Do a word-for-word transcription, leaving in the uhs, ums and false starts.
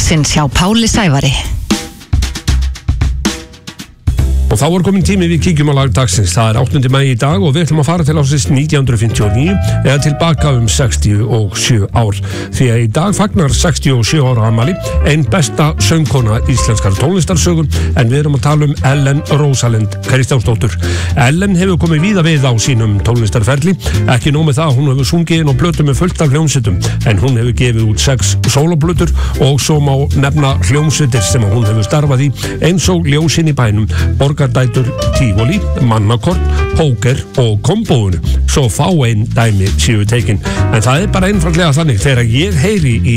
dagsins hjá Páli Sævari. Og þá er komin tími við kíkjum á lag dagsins. Það er áttunda maí í dag og við ætlum að fara til ársins nítján hundruð fimmtíu og níu eða tilbaka um sextíu og sjö ár. Því að í dag fagnar sextíu og sjö ára afmæli ein besta söngkona íslenskar tónlistarsögun, en við erum að tala um Ellen Rósalind Kristjánsdóttur. Ellen hefur komið víða við á sínum tónlistarferli. Ekki nóg með það, hún hefur sungið inn á plötum með fullt af hljómsveitum, en hún hefur gefið út sex sólóplötur og svo má nefna hljómsveitir sem hún hefur starfað í eins og Ljósin í bænum, Borgardætur, Tívolí, Mannakort, Póker og Kombóinu, svo fá einn dæmi séu tekin. En það er bara einfaldlega þannig, þegar ég heyri í